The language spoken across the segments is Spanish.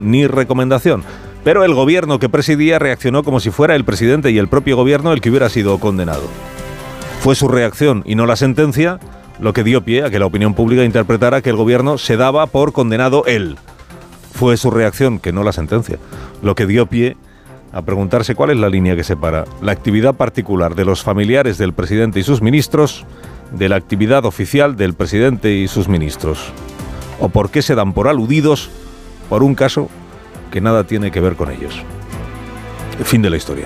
ni recomendación. Pero el gobierno que presidía reaccionó como si fuera el presidente y el propio gobierno el que hubiera sido condenado. Fue su reacción y no la sentencia lo que dio pie a que la opinión pública interpretara que el gobierno se daba por condenado él. Fue su reacción, que no la sentencia, lo que dio pie a preguntarse cuál es la línea que separa la actividad particular de los familiares del presidente y sus ministros de la actividad oficial del presidente y sus ministros. O por qué se dan por aludidos por un caso que nada tiene que ver con ellos. El fin de la historia.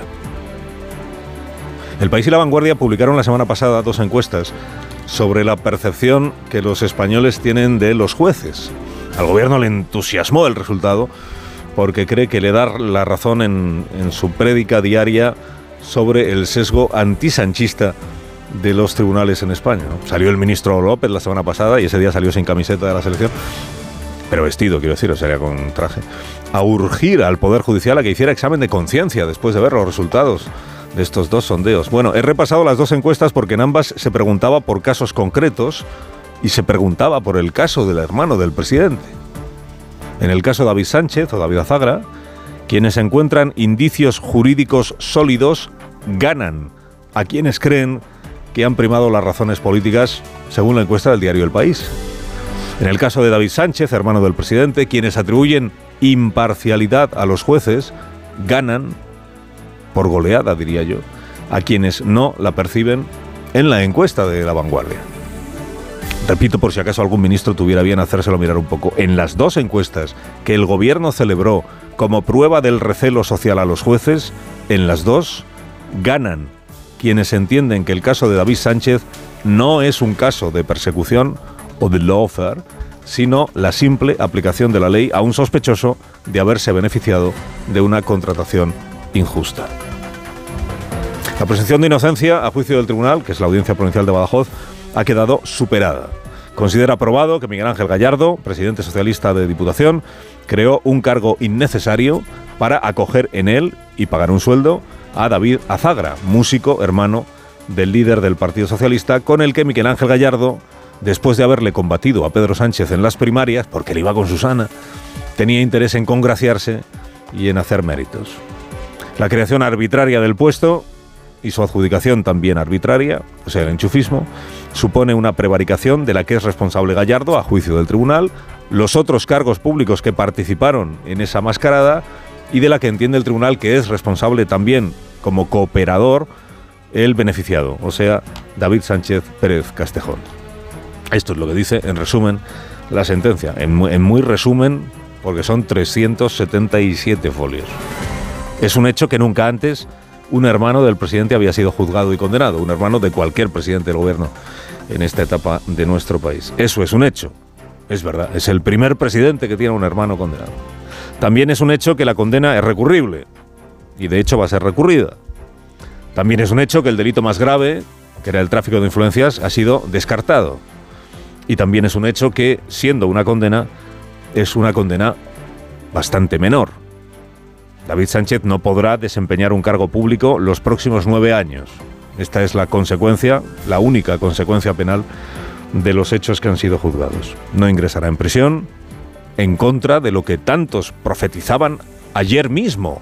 El País y La Vanguardia publicaron la semana pasada 2 encuestas sobre la percepción que los españoles tienen de los jueces. Al gobierno le entusiasmó el resultado porque cree que le da la razón en su prédica diaria sobre el sesgo antisanchista de los tribunales en España, ¿no? Salió el ministro López la semana pasada y ese día salió sin camiseta de la selección, pero vestido, quiero decir, o sea, con traje, a urgir al Poder Judicial a que hiciera examen de conciencia después de ver los resultados de estos 2 sondeos. Bueno, he repasado las 2 encuestas porque en ambas se preguntaba por casos concretos y se preguntaba por el caso del hermano del presidente. En el caso de David Sánchez o David Azagra, quienes encuentran indicios jurídicos sólidos ganan a quienes creen que han primado las razones políticas, según la encuesta del diario El País. En el caso de David Sánchez, hermano del presidente, quienes atribuyen imparcialidad a los jueces ganan, por goleada diría yo, a quienes no la perciben en la encuesta de La Vanguardia. Repito, por si acaso algún ministro tuviera bien hacérselo mirar un poco. En las 2 encuestas que el gobierno celebró como prueba del recelo social a los jueces, en las 2 ganan quienes entienden que el caso de David Sánchez no es un caso de persecución o de lawfare, sino la simple aplicación de la ley a un sospechoso de haberse beneficiado de una contratación injusta. La presunción de inocencia, a juicio del tribunal, que es la Audiencia Provincial de Badajoz, ha quedado superada. Considera probado que Miguel Ángel Gallardo, presidente socialista de Diputación, creó un cargo innecesario para acoger en él y pagar un sueldo a David Azagra, músico, hermano del líder del Partido Socialista, con el que Miguel Ángel Gallardo, después de haberle combatido a Pedro Sánchez en las primarias, porque le iba con Susana, tenía interés en congraciarse y en hacer méritos. La creación arbitraria del puesto y su adjudicación también arbitraria, o sea, el enchufismo, supone una prevaricación de la que es responsable Gallardo, a juicio del tribunal, los otros cargos públicos que participaron en esa mascarada y de la que entiende el tribunal que es responsable también como cooperador el beneficiado, o sea, David Sánchez Pérez Castejón. Esto es lo que dice, en resumen, la sentencia. En muy resumen, porque son 377 folios. Es un hecho que nunca antes un hermano del presidente había sido juzgado y condenado, un hermano de cualquier presidente del gobierno en esta etapa de nuestro país. Eso es un hecho, es verdad, es el primer presidente que tiene un hermano condenado. También es un hecho que la condena es recurrible, y de hecho va a ser recurrida. También es un hecho que el delito más grave, que era el tráfico de influencias, ha sido descartado. Y también es un hecho que, siendo una condena, es una condena bastante menor. David Sánchez no podrá desempeñar un cargo público los próximos 9 años. Esta es la consecuencia, la única consecuencia penal de los hechos que han sido juzgados. No ingresará en prisión, en contra de lo que tantos profetizaban ayer mismo.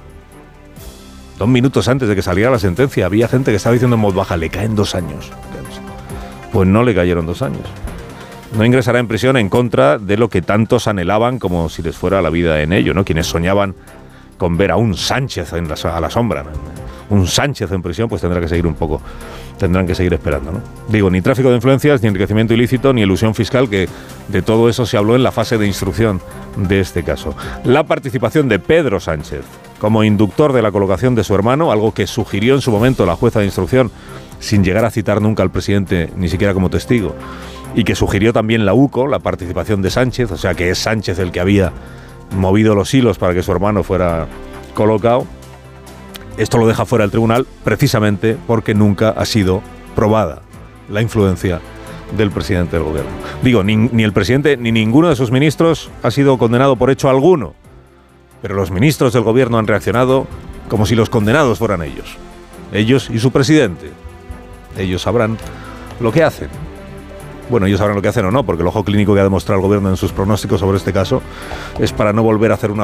2 minutos antes de que saliera la sentencia, había gente que estaba diciendo en voz baja, le caen 2 años. Pues no le cayeron 2 años. No ingresará en prisión en contra de lo que tantos anhelaban como si les fuera la vida en ello, ¿no? Quienes soñaban con ver a un Sánchez a la sombra, ¿no? Un Sánchez en prisión, pues tendrán que seguir esperando, ¿no? Digo, ni tráfico de influencias, ni enriquecimiento ilícito, ni elusión fiscal, que de todo eso se habló en la fase de instrucción de este caso. La participación de Pedro Sánchez como inductor de la colocación de su hermano, algo que sugirió en su momento la jueza de instrucción, sin llegar a citar nunca al presidente, ni siquiera como testigo, y que sugirió también la UCO, la participación de Sánchez, o sea que es Sánchez el que había movido los hilos para que su hermano fuera colocado. Esto lo deja fuera el tribunal precisamente porque nunca ha sido probada la influencia del presidente del gobierno. Digo, ni el presidente ni ninguno de sus ministros ha sido condenado por hecho alguno, pero los ministros del gobierno han reaccionado como si los condenados fueran ellos y su presidente. Ellos sabrán lo que hacen. Bueno, ellos sabrán lo que hacen o no, porque el ojo clínico que ha demostrado el gobierno en sus pronósticos sobre este caso es para no volver a hacer una